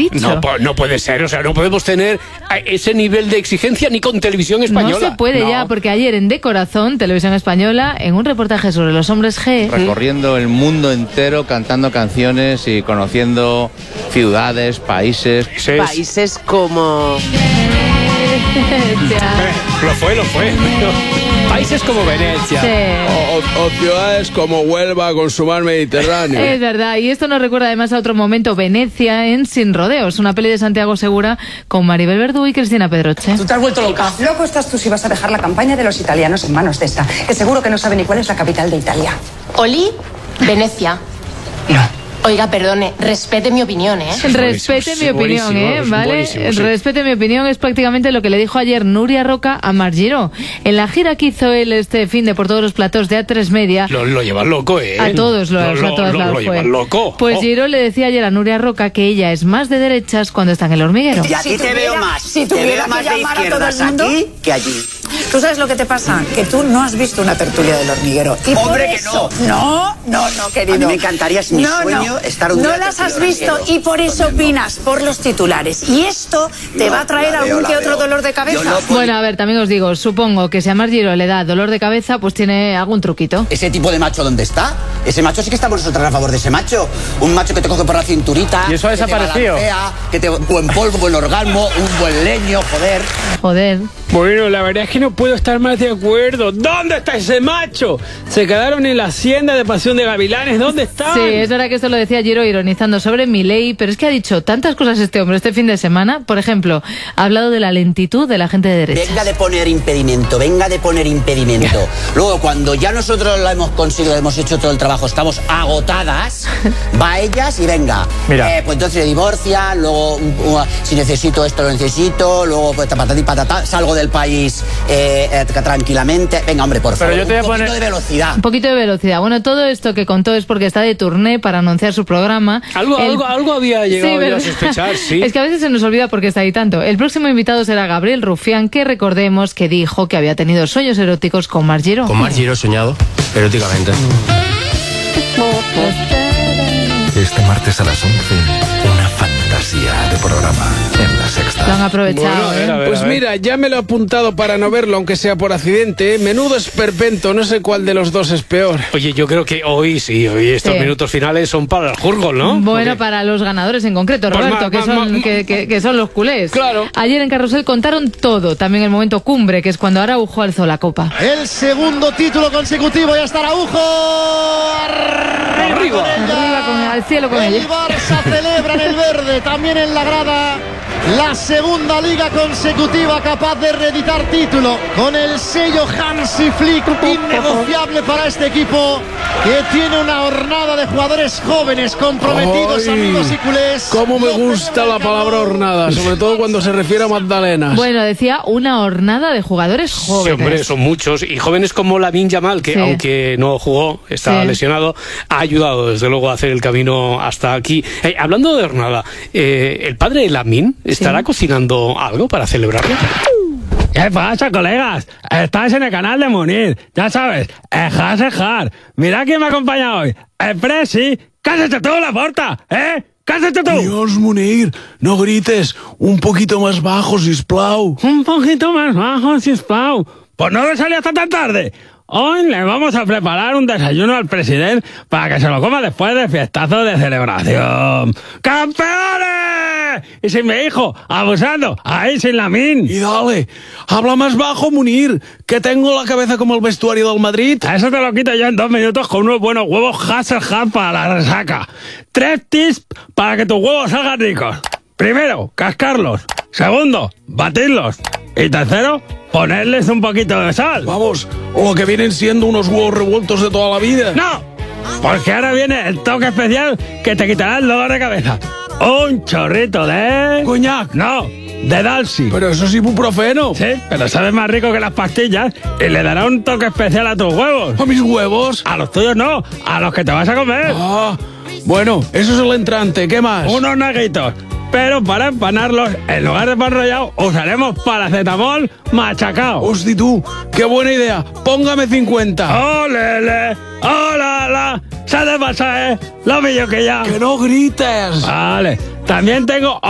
dicho. No puede ser, o sea, no podemos tener ese nivel de exigencia ni con Televisión Española. No se puede ya, porque ayer en De Corazón, Televisión Española, en un reportaje sobre los hombres G... Recorriendo el mundo entero, cantando canciones y conociendo ciudades, países. Países como... Lo fue. Países como Venecia. Sí. O ciudades como Huelva con su mar Mediterráneo. Es verdad, y esto nos recuerda además a otro momento, Venecia en Sin Rodeos, una peli de Santiago Segura con Maribel Verdú y Cristina Pedroche. ¿Tú te has vuelto loca? Loco estás tú si vas a dejar la campaña de los italianos en manos de esta, que seguro que no sabe ni cuál es la capital de Italia. Oli, Venecia. No. Oiga, perdone, respete mi opinión, ¿eh? Respete mi opinión, ¿vale? Respete mi opinión es prácticamente lo que le dijo ayer Nuria Roca a Marc Giró. En la gira que hizo él este fin de por todos los platós de A3 Media... Lo llevan loco, ¿eh? A todos a todos lados fue. Llevan loco. Pues Giró le decía ayer a Nuria Roca que ella es más de derechas cuando está en El Hormiguero. Y aquí te veo más. Si te tuviera veo más que de llamar a todo izquierdas el mundo, aquí que allí. ¿Tú sabes lo que te pasa? Que tú no has visto una tertulia del Hormiguero. Y ¡Hombre, por que eso... No, querido. A mí me encantaría, es mi sueño estar un día No en las el has Hormiguero. visto y por eso opinas por los titulares. Y esto te va a traer algún que otro dolor de cabeza. Bueno, a ver, también os digo, supongo que si a Marc Giró le da dolor de cabeza, pues tiene algún truquito. ¿Ese tipo de macho dónde está? Ese macho sí que estamos nosotros a favor de ese macho. Un macho que te coge por la cinturita. Y eso ha desaparecido. Que te buen polvo, buen orgasmo, un buen leño, Joder. Bueno, la verdad es que no puedo estar más de acuerdo. ¿Dónde está ese macho? Se quedaron en la hacienda de Pasión de Gavilanes. ¿Dónde están? Sí, es verdad que esto lo decía Giró ironizando sobre Milei, pero es que ha dicho tantas cosas este hombre este fin de semana. Por ejemplo, ha hablado de la lentitud de la gente de derecha. Venga de poner impedimento. Luego, cuando ya nosotros lo hemos conseguido, hemos hecho todo el trabajo, estamos agotadas, va a ellas y venga. Mira. Pues entonces se divorcia, luego si necesito esto lo necesito, luego pues, patatí, patatá, salgo del país tranquilamente. Venga, hombre, por favor, Pero yo te voy a un poquito poner... de velocidad. Un poquito de velocidad. Bueno, todo esto que contó es porque está de turné para anunciar su programa. Algo había llegado Sí, yo a sospechar, sí. Es que a veces se nos olvida porque está ahí tanto. El próximo invitado será Gabriel Rufián, que recordemos que dijo que había tenido sueños eróticos con Marc Giró. Con Marc Giró he soñado eróticamente. Este martes a las 11, una fantasía de programa en La Sexta. Lo han aprovechado, Bueno, a ver, Pues mira, ya me lo he apuntado para no verlo, aunque sea por accidente. Menudo esperpento, no sé cuál de los dos es peor. Oye, yo creo que hoy estos Sí. minutos finales son para el jurgol, ¿no? Bueno, Porque- para los ganadores en concreto, Pues Roberto, que son los culés. Claro. Ayer en Carrusel contaron todo, también el momento cumbre, que es cuando Araujo alzó la copa. El segundo título consecutivo, ya está Araujo. Arriba. Al cielo con El ella. Barça celebra en el verde, también en la grada. La segunda liga consecutiva capaz de reeditar título con el sello Hansi Flick, innegociable para este equipo que tiene una hornada de jugadores jóvenes comprometidos, Ay, amigos y culés. Cómo me gusta la palabra hornada, sobre todo cuando se refiere a magdalenas. Bueno, decía una hornada de jugadores Sí, jóvenes. hombre, son muchos. Y jóvenes como Lamine Yamal, que Sí. aunque no jugó, está Sí. lesionado, ha ayudado desde luego a hacer el camino hasta aquí. Hablando de hornada, el padre de Lamine estará cocinando algo para celebrarlo. ¿Qué pasa, colegas? Estás en el canal de Munir. Ya sabes, ejar. Mira quién me acompaña hoy. El Presi. ¡Cállate tú, Laporta! ¿Eh? ¡Cállate tú! Dios, Munir, no grites. Un poquito más bajo, sisplau. Un poquito más bajo, sisplau. Pues no me salí hasta tan tarde. Hoy le vamos a preparar un desayuno al presidente para que se lo coma después del fiestazo de celebración. ¡Campeones! Y sin mi hijo, abusando, ahí sin Lamine. Y dale, habla más bajo, Munir, que tengo la cabeza como el vestuario del Madrid. Eso te lo quito yo en 2 minutos con unos buenos huevos Hasselhoff para la resaca. 3 tips para que tus huevos salgan ricos. Primero, cascarlos. Segundo, batirlos. Y tercero, ponerles un poquito de sal. Vamos, lo que vienen siendo unos huevos revueltos de toda la vida. ¡No! Porque ahora viene el toque especial que te quitará el dolor de cabeza. Un chorrito de... Coñac. No, de Dalsi. Pero eso es ibuprofeno. Sí, pero sabe más rico que las pastillas y le dará un toque especial a tus huevos. ¿A mis huevos? A los tuyos no, a los que te vas a comer. Ah, bueno, eso es el entrante. ¿Qué más? Unos naguitos. Pero para empanarlos, en lugar de pan rallado, usaremos paracetamol machacado. Hosti tú, qué buena idea. Póngame 50. ¡Olele! ¡Olala! ¡Se te pasa, Lo pillo que ya. Que no grites. Vale. También tengo